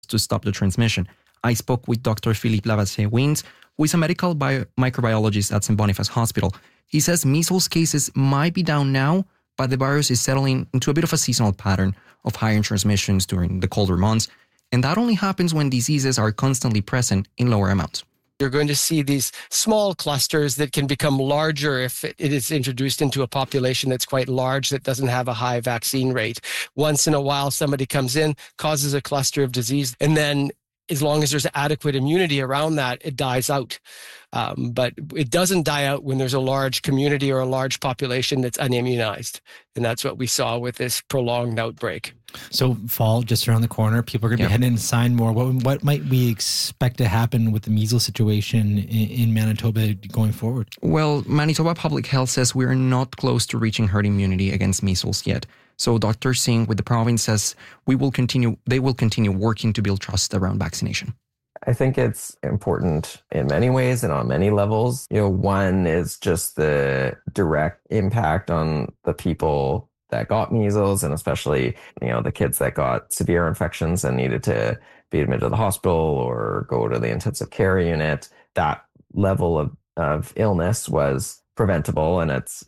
to stop the transmission. I spoke with Dr. Philippe Lavassier-Wins, who is a medical microbiologist at St. Boniface Hospital. He says measles cases might be down now, but the virus is settling into a bit of a seasonal pattern of higher transmissions during the colder months, and that only happens when diseases are constantly present in lower amounts. You're going to see these small clusters that can become larger if it is introduced into a population that's quite large that doesn't have a high vaccine rate. Once in a while, somebody comes in, causes a cluster of disease, and then as long as there's adequate immunity around that, it dies out. But it doesn't die out when there's a large community or a large population that's unimmunized. And that's what we saw with this prolonged outbreak. So fall just around the corner. People are going to be heading inside more. What might we expect to happen with the measles situation in Manitoba going forward? Well, Manitoba Public Health says we're not close to reaching herd immunity against measles yet. So Dr. Singh with the province says they will continue working to build trust around vaccination. I think it's important in many ways and on many levels. One is just the direct impact on the people that got measles, and especially, the kids that got severe infections and needed to be admitted to the hospital or go to the intensive care unit. That level of illness was preventable, and it's,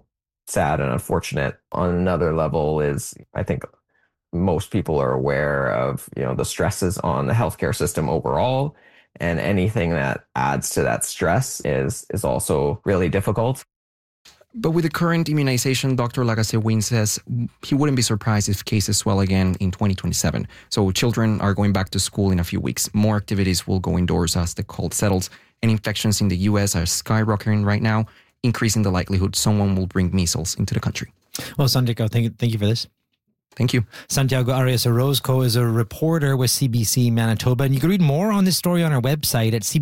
sad and unfortunate. On another level is, I think most people are aware of, the stresses on the healthcare system overall, and anything that adds to that stress is also really difficult. But with the current immunization, Dr. Lavassier-Wins says he wouldn't be surprised if cases swell again in 2027. So children are going back to school in a few weeks. More activities will go indoors as the cold settles, and infections in the U.S. are skyrocketing right now, increasing the likelihood someone will bring measles into the country. Well, Santiago, thank you for this. Thank you. Santiago Arias-Orozco is a reporter with CBC Manitoba, and you can read more on this story on our website at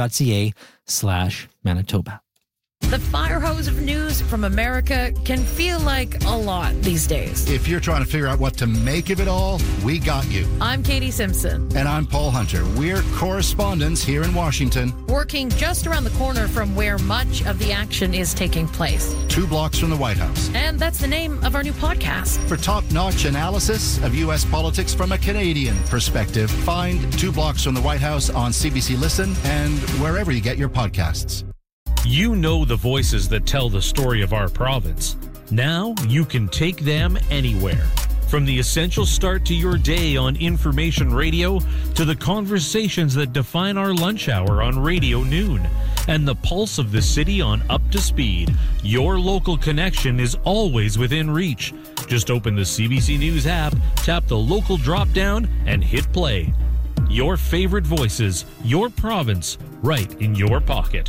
cbc.ca/Manitoba. The fire hose of news from America can feel like a lot these days. If you're trying to figure out what to make of it all, we got you. I'm Katie Simpson. And I'm Paul Hunter. We're correspondents here in Washington. Working just around the corner from where much of the action is taking place. 2 blocks from the White House. And that's the name of our new podcast. For top-notch analysis of U.S. politics from a Canadian perspective, find 2 blocks from the White House on CBC Listen and wherever you get your podcasts. You know the voices that tell the story of our province. Now you can take them anywhere. From the essential start to your day on Information Radio to the conversations that define our lunch hour on Radio Noon and the pulse of the city on Up to Speed, your local connection is always within reach. Just open the CBC News app, tap the local drop-down, and hit play. Your favorite voices, your province, right in your pocket.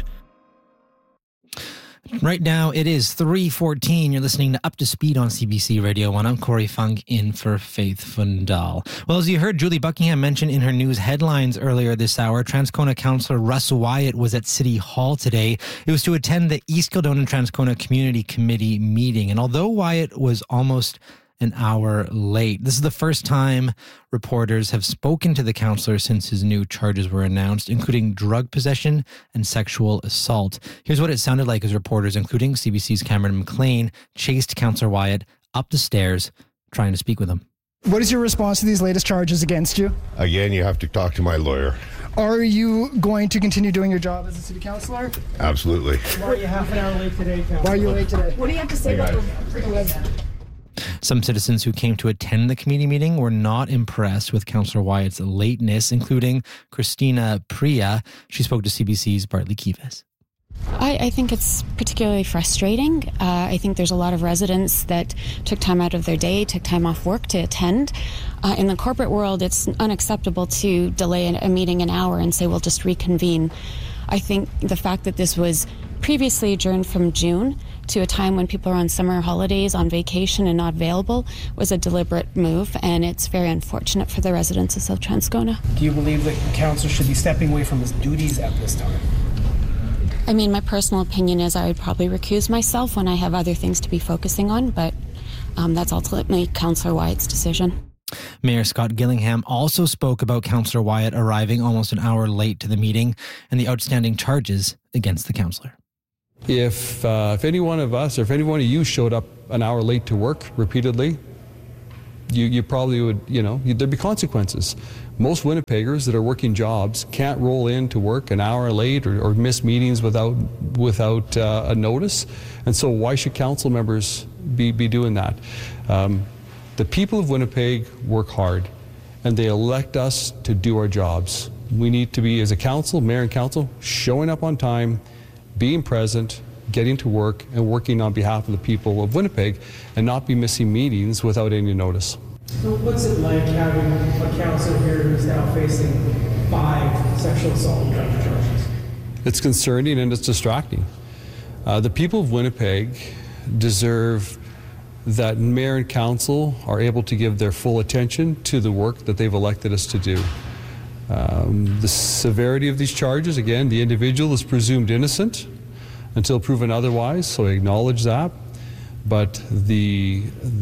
Right now, it is 3:14. You're listening to Up to Speed on CBC Radio 1. I'm Corey Funk in for Faith Fundal. Well, as you heard Julie Buckingham mention in her news headlines earlier this hour, Transcona Councillor Russ Wyatt was at City Hall today. It was to attend the East Kildonan Transcona Community Committee meeting. And although Wyatt was almost an hour late, this is the first time reporters have spoken to the councillor since his new charges were announced, including drug possession and sexual assault. Here's what it sounded like as reporters, including CBC's Cameron McLean, chased Councillor Wyatt up the stairs trying to speak with him. What is your response to these latest charges against you? Again, you have to talk to my lawyer. Are you going to continue doing your job as a city councillor? Absolutely. Why are you half an hour late today, Councillor? Why are you late today? What do you have to say about the Some citizens who came to attend the committee meeting were not impressed with Councillor Wyatt's lateness, including Christina Priya. She spoke to CBC's Bartley Kivas. I think it's particularly frustrating. I think there's a lot of residents that took time out of their day, took time off work to attend. In the corporate world, it's unacceptable to delay a meeting an hour and say, we'll just reconvene. I think the fact that this was previously adjourned from June to a time when people are on summer holidays, on vacation and not available was a deliberate move, and it's very unfortunate for the residents of South Transcona. Do you believe that the council should be stepping away from his duties at this time? I mean, my personal opinion is I would probably recuse myself when I have other things to be focusing on, but that's ultimately Councillor Wyatt's decision. Mayor Scott Gillingham also spoke about Councillor Wyatt arriving almost an hour late to the meeting and the outstanding charges against the councillor. If any one of us or if any one of you showed up an hour late to work repeatedly, you probably would, there'd be consequences. Most Winnipeggers that are working jobs can't roll in to work an hour late or miss meetings without a notice. And so why should council members be doing that? The people of Winnipeg work hard, and they elect us to do our jobs. We need to be, as a council, mayor and council, showing up on time, being present, getting to work, and working on behalf of the people of Winnipeg, and not be missing meetings without any notice. So what's it like having a council here who's now facing 5 sexual assault and drug charges? It's concerning and it's distracting. The people of Winnipeg deserve that mayor and council are able to give their full attention to the work that they've elected us to do. The severity of these charges, again, the individual is presumed innocent until proven otherwise, so I acknowledge that. But the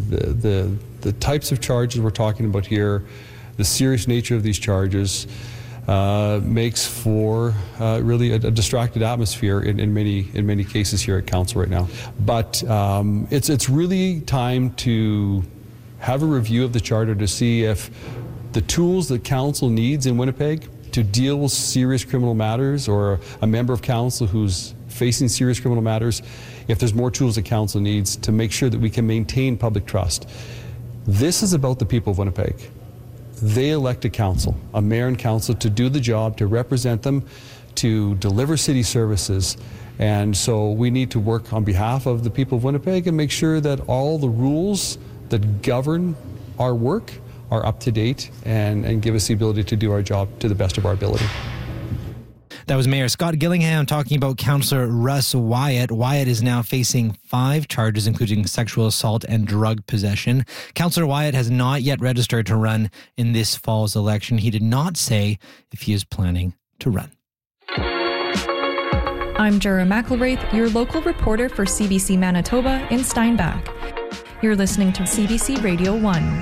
types of charges we're talking about here, the serious nature of these charges, makes for really a distracted atmosphere in many cases here at council right now. But it's really time to have a review of the charter to see if the tools that council needs in Winnipeg to deal with serious criminal matters, or a member of council who's facing serious criminal matters, if there's more tools that council needs to make sure that we can maintain public trust. This is about the people of Winnipeg. They elect a council, a mayor and council, to do the job, to represent them, to deliver city services. And so we need to work on behalf of the people of Winnipeg and make sure that all the rules that govern our work are up to date and give us the ability to do our job to the best of our ability. That was Mayor Scott Gillingham talking about Councillor Russ Wyatt. Wyatt is now facing 5 charges, including sexual assault and drug possession. Councillor Wyatt has not yet registered to run in this fall's election. He did not say if he is planning to run. I'm Jara McElwraith, your local reporter for CBC Manitoba in Steinbach. You're listening to CBC Radio 1.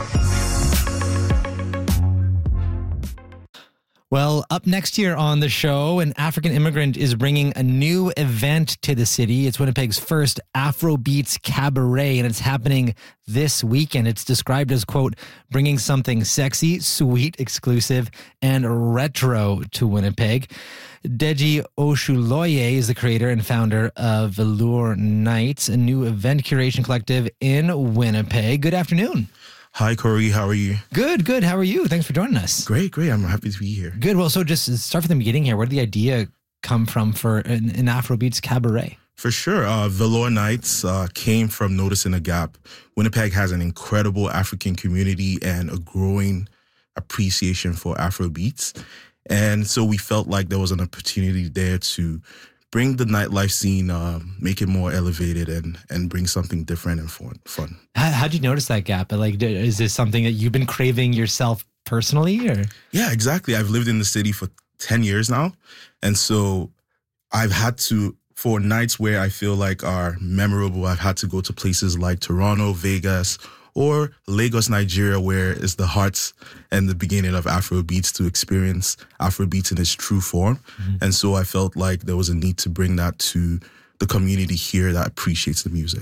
Well, up next year on the show, an African immigrant is bringing a new event to the city. It's Winnipeg's first Afrobeats Cabaret, and it's happening this weekend. It's described as, quote, bringing something sexy, sweet, exclusive, and retro to Winnipeg. Deji Oshuloye is the creator and founder of Velour Nights, a new event curation collective in Winnipeg. Good afternoon. Hi, Corey. How are you? Good. How are you? Thanks for joining us. Great. I'm happy to be here. Good. Well, so just start from the beginning here. Where did the idea come from for an Afrobeats Cabaret? For sure. Velour Nights came from noticing a gap. Winnipeg has an incredible African community and a growing appreciation for Afrobeats. And so we felt like there was an opportunity there to bring the nightlife scene, make it more elevated and bring something different and fun. How'd you notice that gap? Like, is this something that you've been craving yourself personally? Or? Yeah, exactly. I've lived in the city for 10 years now. And so I've had to, for nights where I feel like are memorable, I've had to go to places like Toronto, Vegas, or Lagos, Nigeria, where it's the hearts and the beginning of Afrobeats, to experience Afrobeats in its true form. Mm-hmm. And so I felt like there was a need to bring that to the community here that appreciates the music.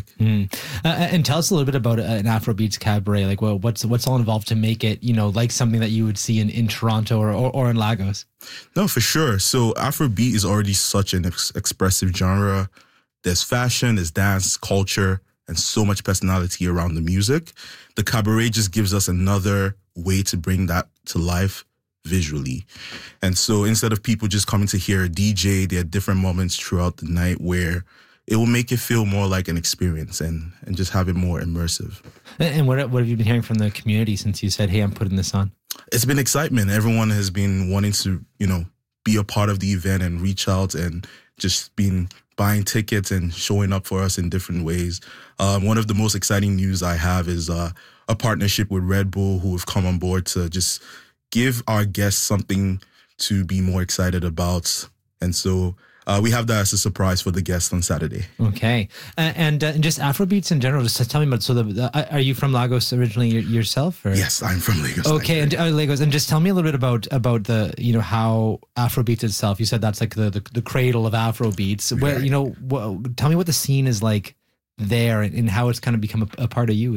And tell us a little bit about an Afrobeats Cabaret. Like, well, what's all involved to make it, like something that you would see in Toronto or in Lagos? No, for sure. So Afrobeat is already such an expressive genre. There's fashion, there's dance, culture, and so much personality around the music. The cabaret just gives us another way to bring that to life visually. And so instead of people just coming to hear a DJ, there are different moments throughout the night where it will make it feel more like an experience and just have it more immersive. And what have you been hearing from the community since you said, hey, I'm putting this on? It's been excitement. Everyone has been wanting to, be a part of the event and reach out and just been buying tickets and showing up for us in different ways. One of the most exciting news I have is a partnership with Red Bull, who have come on board to just give our guests something to be more excited about. And so we have that as a surprise for the guests on Saturday. Okay. And just Afrobeats in general, just tell me about, are you from Lagos originally yourself? Or? Yes, I'm from Lagos. Okay, and Lagos. And just tell me a little bit about the, how Afrobeats itself, you said that's like the cradle of Afrobeats. Where, tell me what the scene is like there and how it's kind of become a part of you as well.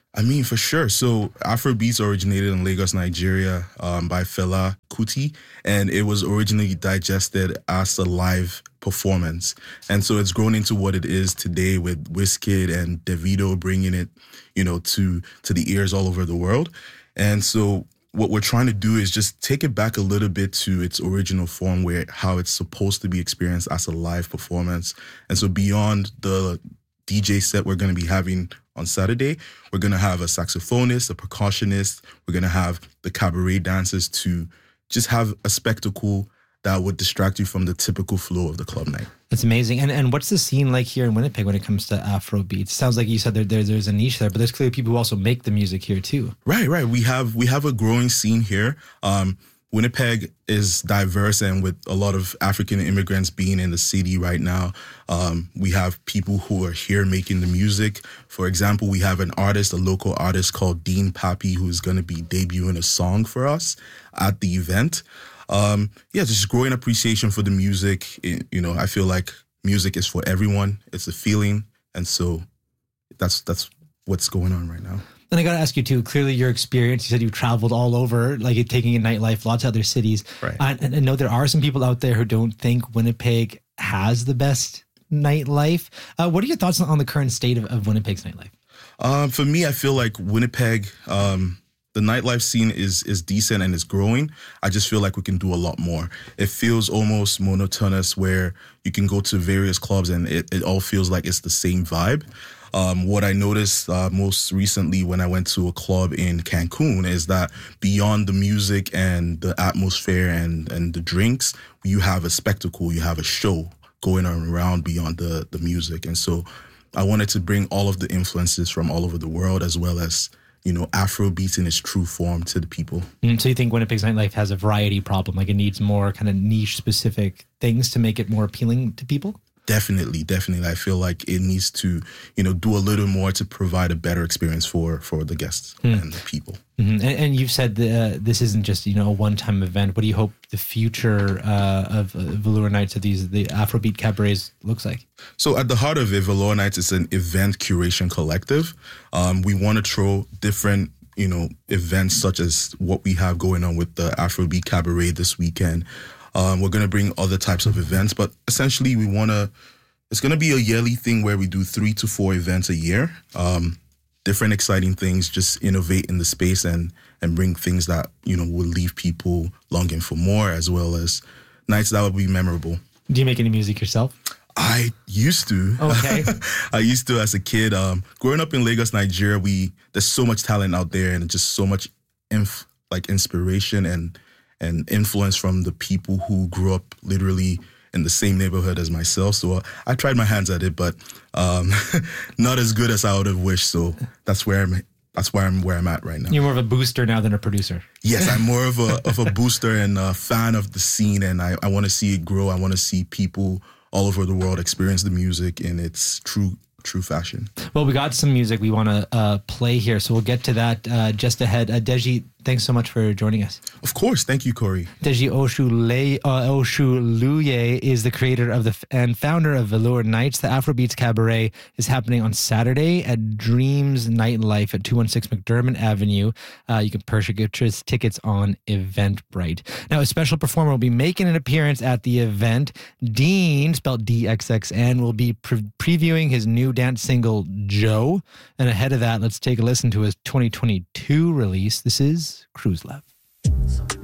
I mean, for sure. So Afrobeats originated in Lagos, Nigeria, by Fela Kuti, and it was originally digested as a live performance. And so it's grown into what it is today with Wizkid and Davido bringing it, to the ears all over the world. And so what we're trying to do is just take it back a little bit to its original form, how it's supposed to be experienced as a live performance. And so beyond the DJ set we're going to be having on Saturday, we're going to have a saxophonist, a percussionist. We're going to have the cabaret dancers to just have a spectacle that would distract you from the typical flow of the club night. That's amazing. And what's the scene like here in Winnipeg when it comes to Afrobeats? Sounds like you said there's a niche there, but there's clearly people who also make the music here too. Right. We have a growing scene here. Winnipeg is diverse, and with a lot of African immigrants being in the city right now, we have people who are here making the music. For example, we have a local artist called Dean Pappy, who's going to be debuting a song for us at the event. Just growing appreciation for the music. I feel like music is for everyone. It's a feeling, and so that's what's going on right now. And I got to ask you too, clearly your experience, you said you've traveled all over, like taking in nightlife, lots of other cities. Right. And I know there are some people out there who don't think Winnipeg has the best nightlife. What are your thoughts on the current state of Winnipeg's nightlife? For me, I feel like Winnipeg, the nightlife scene is decent and is growing. I just feel like we can do a lot more. It feels almost monotonous where you can go to various clubs and it all feels like it's the same vibe. What I noticed most recently when I went to a club in Cancun is that beyond the music and the atmosphere and the drinks, you have a spectacle, you have a show going around beyond the music. And so I wanted to bring all of the influences from all over the world, as well as, Afrobeats in its true form to the people. So you think Winnipeg's nightlife has a variety problem, like it needs more kind of niche specific things to make it more appealing to people? Definitely. I feel like it needs to, do a little more to provide a better experience for the guests and the people. Mm-hmm. And you've said this isn't just, a one-time event. What do you hope the future of Velour Nights, of the Afrobeat cabarets, looks like? So at the heart of it, Velour Nights is an event curation collective. We want to throw different events such as what we have going on with the Afrobeat Cabaret this weekend. We're going to bring other types of events, but essentially it's going to be a yearly thing where we do 3 to 4 events a year. Different exciting things, just innovate in the space and bring things that, will leave people longing for more, as well as nights that will be memorable. Do you make any music yourself? I used to. Okay. I used to as a kid. Growing up in Lagos, Nigeria, there's so much talent out there and just so much inspiration and influence from the people who grew up literally in the same neighborhood as myself. So I tried my hands at it, but not as good as I would have wished. So that's where I'm at right now. You're more of a booster now than a producer. Yes, I'm more of a booster and a fan of the scene, and I want to see it grow. I want to see people all over the world experience the music in its true fashion. Well, we got some music we want to play here, so we'll get to that just ahead. Deji, thanks so much for joining us. Of course. Thank you, Corey. Deji Oshuluye is the creator of and founder of Velour Nights. The Afrobeats Cabaret is happening on Saturday at Dreams Nightlife at 216 McDermott Avenue. You can purchase tickets on Eventbrite. Now, a special performer will be making an appearance at the event. Dean, spelled DXXN, will be previewing his new dance single, Joe. And ahead of that, let's take a listen to his 2022 release. This is Cruise Love.